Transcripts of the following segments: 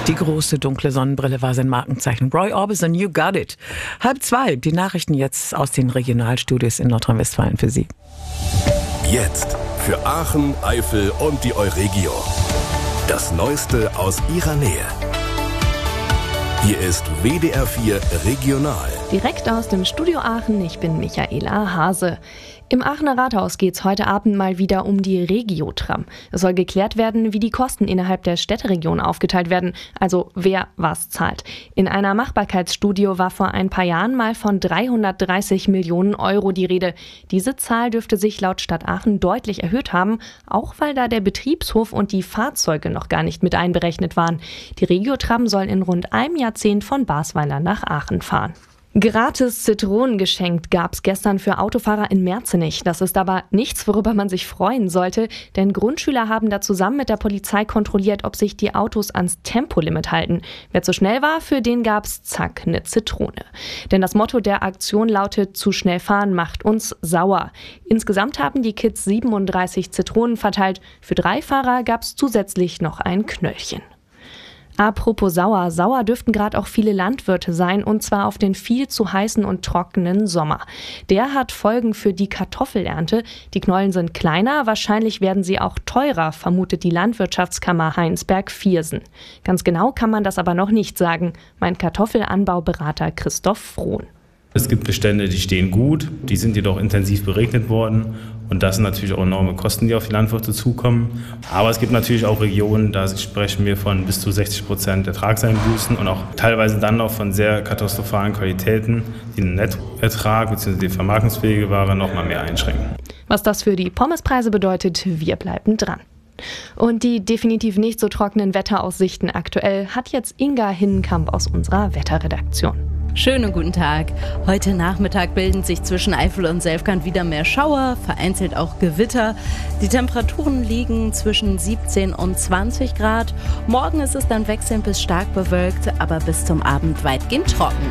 Die große dunkle Sonnenbrille war sein Markenzeichen. Roy Orbison, You Got It. 1:30, die Nachrichten jetzt aus den Regionalstudios in Nordrhein-Westfalen für Sie. Jetzt für Aachen, Eifel und die Euregio. Das Neueste aus ihrer Nähe. Hier ist WDR 4 Regional. Direkt aus dem Studio Aachen, ich bin Michaela Hase. Im Aachener Rathaus geht's heute Abend mal wieder um die Regio-Tram. Es soll geklärt werden, wie die Kosten innerhalb der Städteregion aufgeteilt werden, also wer was zahlt. In einer Machbarkeitsstudie war vor ein paar Jahren mal von 330 Millionen Euro die Rede. Diese Zahl dürfte sich laut Stadt Aachen deutlich erhöht haben, auch weil da der Betriebshof und die Fahrzeuge noch gar nicht mit einberechnet waren. Die Regio-Tram soll in rund einem Jahrzehnt von Basweiler nach Aachen fahren. Gratis Zitronen geschenkt gab's gestern für Autofahrer in Merzenich. Das ist aber nichts, worüber man sich freuen sollte, denn Grundschüler haben da zusammen mit der Polizei kontrolliert, ob sich die Autos ans Tempolimit halten. Wer zu schnell war, für den gab's zack, eine Zitrone. Denn das Motto der Aktion lautet: Zu schnell fahren macht uns sauer. Insgesamt haben die Kids 37 Zitronen verteilt. Für 3 Fahrer gab's zusätzlich noch ein Knöllchen. Apropos sauer. Sauer dürften gerade auch viele Landwirte sein, und zwar auf den viel zu heißen und trockenen Sommer. Der hat Folgen für die Kartoffelernte. Die Knollen sind kleiner, wahrscheinlich werden sie auch teurer, vermutet die Landwirtschaftskammer Heinsberg-Viersen. Ganz genau kann man das aber noch nicht sagen, meint Kartoffelanbauberater Christoph Frohn. Es gibt Bestände, die stehen gut, die sind jedoch intensiv beregnet worden, und das sind natürlich auch enorme Kosten, die auf die Landwirte zukommen. Aber es gibt natürlich auch Regionen, da sprechen wir von bis zu 60% Ertragseinbußen und auch teilweise dann noch von sehr katastrophalen Qualitäten, die den Nettoertrag bzw. die vermarktungsfähige Ware noch mal mehr einschränken. Was das für die Pommespreise bedeutet, wir bleiben dran. Und die definitiv nicht so trockenen Wetteraussichten aktuell hat jetzt Inga Hinnenkamp aus unserer Wetterredaktion. Schönen guten Tag. Heute Nachmittag bilden sich zwischen Eifel und Selfkant wieder mehr Schauer, vereinzelt auch Gewitter. Die Temperaturen liegen zwischen 17 und 20 Grad. Morgen ist es dann wechselnd bis stark bewölkt, aber bis zum Abend weitgehend trocken.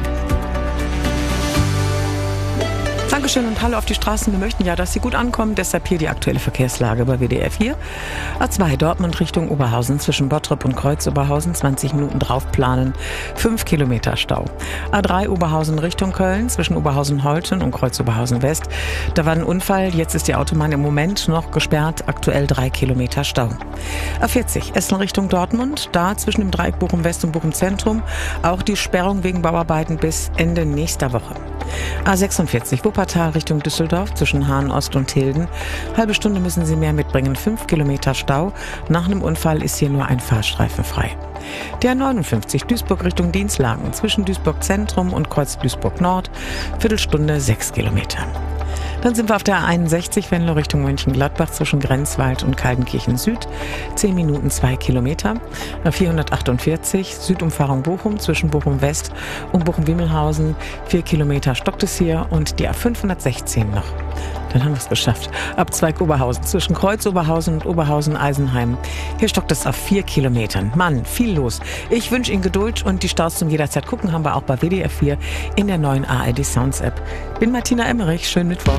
Dankeschön und hallo auf die Straßen. Wir möchten ja, dass Sie gut ankommen. Deshalb hier die aktuelle Verkehrslage bei WDR 4. A2 Dortmund Richtung Oberhausen zwischen Bottrop und Kreuz-Oberhausen 20 Minuten draufplanen. 5 Kilometer Stau. A3 Oberhausen Richtung Köln zwischen Oberhausen-Holten und Kreuz-Oberhausen West. Da war ein Unfall. Jetzt ist die Autobahn im Moment noch gesperrt. Aktuell 3 Kilometer Stau. A40 Essen Richtung Dortmund. Da zwischen dem Dreieck Bochum West und Bochum Zentrum auch die Sperrung wegen Bauarbeiten bis Ende nächster Woche. A46 Wuppertal Richtung Düsseldorf zwischen Hahn Ost und Hilden. Halbe Stunde müssen Sie mehr mitbringen. 5 Kilometer Stau. Nach einem Unfall ist hier nur ein Fahrstreifen frei. Der A59 Duisburg Richtung Dienstlagen zwischen Duisburg Zentrum und Kreuz Duisburg Nord. Viertelstunde 6 Kilometer. Dann sind wir auf der A61 Venlo Richtung Mönchengladbach zwischen Grenzwald und Kaldenkirchen Süd. 10 Minuten 2 Kilometer. A448 Südumfahrung Bochum zwischen Bochum West und Bochum-Wimmelhausen. 4 Kilometer stockt es hier, und die A516 noch. Dann haben wir es geschafft. Ab Zweig Oberhausen zwischen Kreuz Oberhausen und Oberhausen-Eisenheim. Hier stockt es auf 4 Kilometern. Mann, viel los. Ich wünsche Ihnen Geduld, und die Staus zum jederzeit gucken haben wir auch bei WDR 4 in der neuen ARD Sounds App. Bin Martina Emmerich. Schönen Mittwoch.